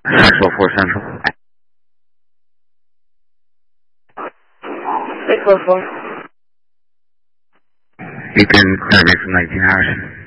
644 Central. 644. You can clear me from 19 hours.